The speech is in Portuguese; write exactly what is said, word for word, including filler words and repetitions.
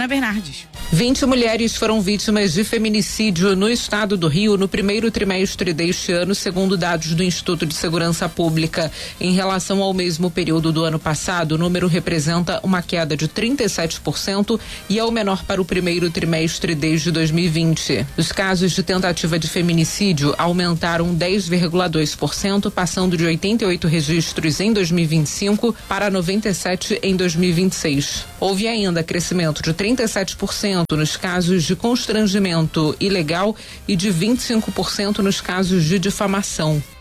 Juliana Bernardes. vinte mulheres foram vítimas de feminicídio no estado do Rio no primeiro trimestre deste ano, segundo dados do Instituto de Segurança Pública. Em relação ao mesmo período do ano passado, o número representa uma queda de trinta e sete por cento e é o menor para o primeiro trimestre desde dois mil e vinte. Os casos de tentativa de feminicídio aumentaram dez vírgula dois por cento, passando de oitenta e oito registros em dois mil e vinte e cinco para noventa e sete em dois mil e vinte e seis. Houve ainda crescimento de trinta e sete por cento nos casos de constrangimento ilegal e de vinte e cinco por cento nos casos de difamação.